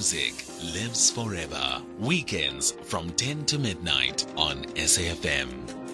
music lives forever. Weekends from 10 to midnight on SAFM.